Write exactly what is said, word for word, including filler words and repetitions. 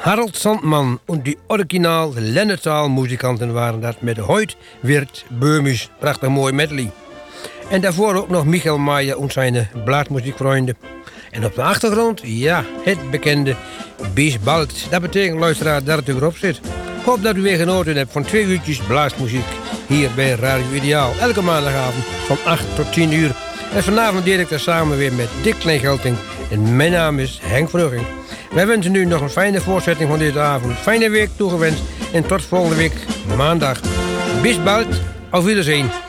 Harold Sandman en die originaal Lennetal-muzikanten waren dat met Hoyt Wirt Böhmisch. Prachtig mooi medley. En daarvoor ook nog Michael Maier en zijn blaadmuziekvrienden. En op de achtergrond, ja, het bekende Bis bald. Dat betekent, luisteraar, dat het erop zit. Ik hoop dat u weer genoten hebt van twee uurtjes blaasmuziek hier bij Radio Ideaal. Elke maandagavond van acht tot tien uur. En vanavond deed ik daar samen weer met Dick Kleingelting. En mijn naam is Henk Vrugging. Wij wensen u nog een fijne voortzetting van deze avond. Fijne week toegewenst en tot volgende week maandag. Bis bald, auf Wiedersehen.